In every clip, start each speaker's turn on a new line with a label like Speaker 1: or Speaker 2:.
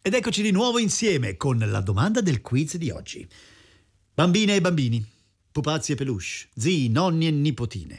Speaker 1: Ed eccoci di nuovo insieme con la domanda del quiz di oggi. Bambine e bambini, pupazzi e peluche, zii, nonni e nipotine.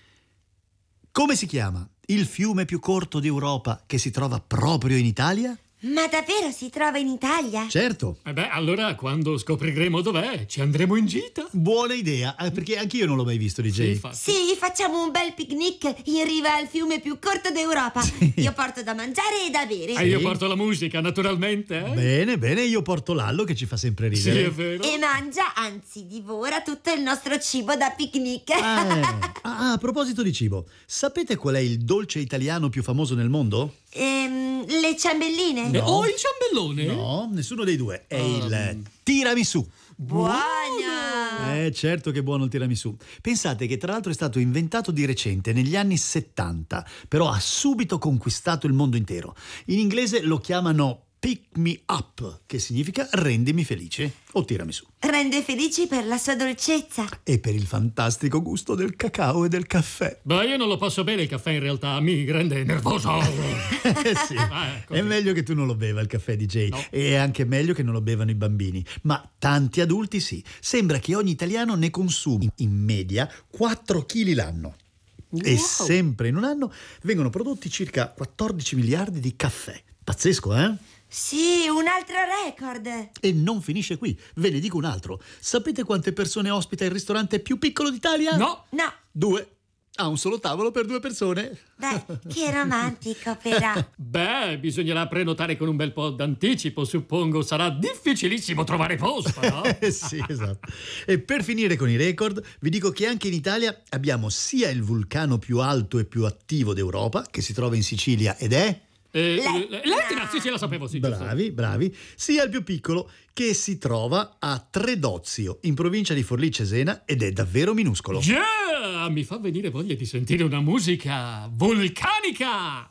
Speaker 1: Come si chiama il fiume più corto d'Europa che si trova proprio in Italia?
Speaker 2: Ma davvero si trova in Italia?
Speaker 1: Certo.
Speaker 3: Allora quando scopriremo dov'è ci andremo in gita.
Speaker 1: Buona idea, perché anch'io non l'ho mai visto, DJ.
Speaker 2: Sì, facciamo un bel picnic in riva al fiume più corto d'Europa. Sì. Io porto da mangiare e da bere.
Speaker 3: E io porto la musica, naturalmente.
Speaker 1: Bene, io porto Lallo che ci fa sempre ridere.
Speaker 3: Sì, è vero.
Speaker 2: E mangia, anzi divora tutto il nostro cibo da picnic.
Speaker 1: A proposito di cibo, sapete qual è il dolce italiano più famoso nel mondo?
Speaker 2: Le ciambelline?
Speaker 1: No.
Speaker 3: Oh, il ciambellone?
Speaker 1: No, nessuno dei due. È il tiramisù.
Speaker 2: Buona!
Speaker 1: Certo che è buono il tiramisù. Pensate che tra l'altro è stato inventato di recente, negli anni 70, però ha subito conquistato il mondo intero. In inglese lo chiamano Pick Me Up, che significa rendimi felice, o tiramisù.
Speaker 2: Rende felici per la sua dolcezza.
Speaker 1: E per il fantastico gusto del cacao e del caffè.
Speaker 3: Beh, io non lo posso bere il caffè in realtà, mi rende nervoso.
Speaker 1: Sì, è meglio che tu non lo beva il caffè, DJ. No. E è anche meglio che non lo bevano i bambini. Ma tanti adulti sì. Sembra che ogni italiano ne consumi in media 4 kg l'anno. Wow. E sempre in un anno vengono prodotti circa 14 miliardi di caffè. Pazzesco, eh?
Speaker 2: Sì, un altro record.
Speaker 1: E non finisce qui, ve ne dico un altro. Sapete quante persone ospita il ristorante più piccolo d'Italia?
Speaker 3: No.
Speaker 1: 2. Ha un solo tavolo per 2 persone.
Speaker 2: Beh, che romantico però.
Speaker 3: Beh, bisognerà prenotare con un bel po' d'anticipo, suppongo. Sarà difficilissimo trovare posto, no?
Speaker 1: Sì, esatto. E per finire con i record, vi dico che anche in Italia abbiamo sia il vulcano più alto e più attivo d'Europa, che si trova in Sicilia ed è...
Speaker 3: L'Etna, sì, la sapevo, sì.
Speaker 1: Bravi. Sia il più piccolo, che si trova a Tredozio, in provincia di Forlì Cesena, ed è davvero minuscolo.
Speaker 3: Yeah! Mi fa venire voglia di sentire una musica vulcanica!